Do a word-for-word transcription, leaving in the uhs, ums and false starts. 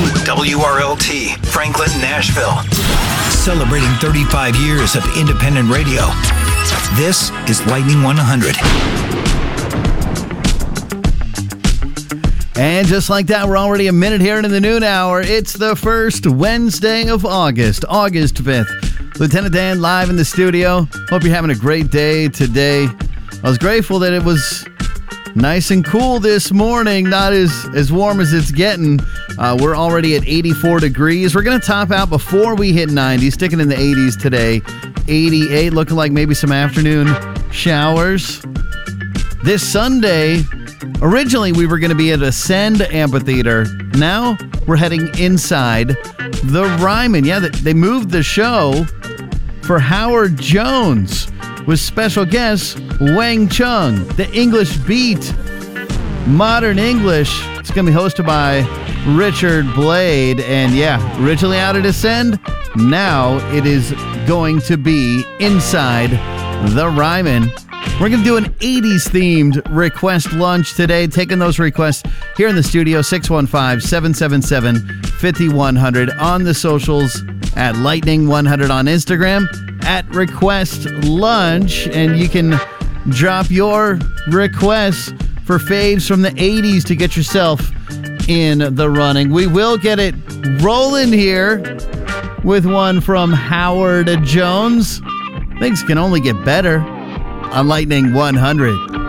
from W R L T, Franklin, Nashville. Celebrating thirty-five years of independent radio. This is Lightning one hundred. And just like that, we're already a minute here into the noon hour. It's the first Wednesday of August, August fifth. Lieutenant Dan live in the studio. Hope you're having a great day today. I was grateful that it was nice and cool this morning, not as, as warm as it's getting. Uh, we're already at eighty-four degrees. We're going to top out before we hit ninety, sticking in the eighties today. eighty-eight, looking like maybe some afternoon showers. This Sunday, originally we were going to be at Ascend Amphitheater. Now we're heading inside the Ryman. Yeah, they moved the show for Howard Jones with special guest Wang Chung. The English Beat, Modern English. It's going to be hosted by Richard Blade. And yeah, originally out at Ascend, now it is going to be inside the Ryman. We're going to do an eighties themed request lunch today. Taking those requests here in the studio, six one five, seven seven seven, five one zero zero. On the socials at Lightning one hundred on Instagram, at Request Lunch. And you can drop your requests for faves from the eighties to get yourself in the running. We will get it rolling here with one from Howard Jones. Things can only get better on Lightning one hundred.